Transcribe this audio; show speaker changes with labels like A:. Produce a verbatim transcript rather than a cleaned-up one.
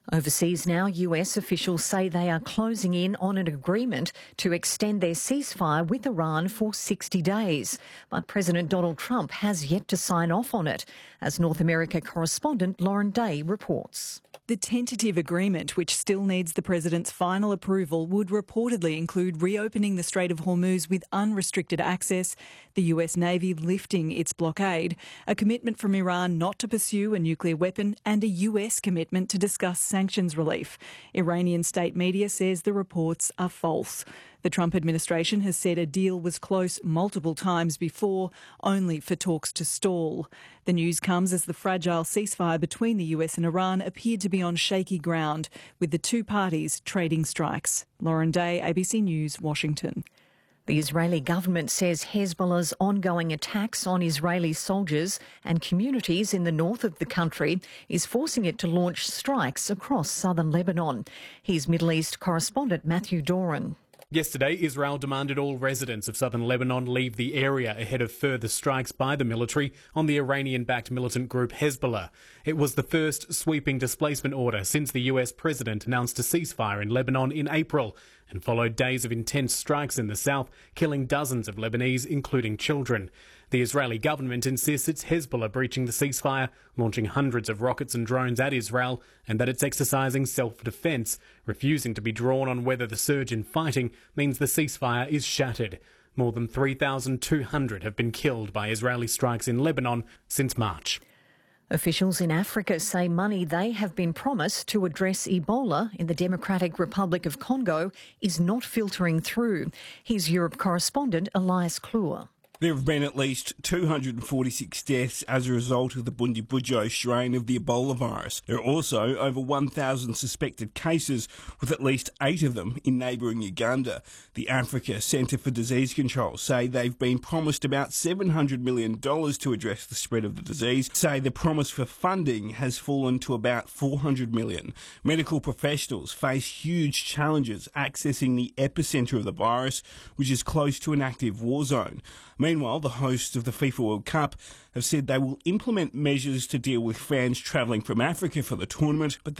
A: Overseas now, U S officials say they are closing in on an agreement to extend their ceasefire with Iran for sixty days. But President Donald Trump has yet to sign off on it, as North America correspondent Lauren Day reports.
B: The tentative agreement, which still needs the president's final approval, would reportedly include reopening the Strait of Hormuz with unrestricted access, the U S Navy lifting its blockade, a commitment from Iran not to pursue a nuclear weapon, and a U S commitment to discuss sanctions relief. Iranian state media says the reports are false. The Trump administration has said a deal was close multiple times before, only for talks to stall. The news comes as the fragile ceasefire between the U S and Iran appeared to be on shaky ground, with the two parties trading strikes. Lauren Day, A B C News, Washington.
A: The Israeli government says Hezbollah's ongoing attacks on Israeli soldiers and communities in the north of the country is forcing it to launch strikes across southern Lebanon. Here's Middle East correspondent Matthew Doran.
C: Yesterday, Israel demanded all residents of southern Lebanon leave the area ahead of further strikes by the military on the Iranian-backed militant group Hezbollah. It was the first sweeping displacement order since the U S president announced a ceasefire in Lebanon in April, and followed days of intense strikes in the south, killing dozens of Lebanese, including children. The Israeli government insists it's Hezbollah breaching the ceasefire, launching hundreds of rockets and drones at Israel, and that it's exercising self-defense, refusing to be drawn on whether the surge in fighting means the ceasefire is shattered. More than three thousand two hundred have been killed by Israeli strikes in Lebanon since March.
A: Officials in Africa say money they have been promised to address Ebola in the Democratic Republic of Congo is not filtering through. Here's Europe correspondent Elias Kluwer.
D: There have been at least two hundred forty-six deaths as a result of the Bundibugyo strain of the Ebola virus. There are also over one thousand suspected cases, with at least eight of them in neighbouring Uganda. The Africa Centre for Disease Control say they've been promised about seven hundred million dollars to address the spread of the disease, say the promise for funding has fallen to about four hundred million dollars. Medical professionals face huge challenges accessing the epicentre of the virus, which is close to an active war zone. Meanwhile, the hosts of the FIFA World Cup have said they will implement measures to deal with fans travelling from Africa for the tournament, but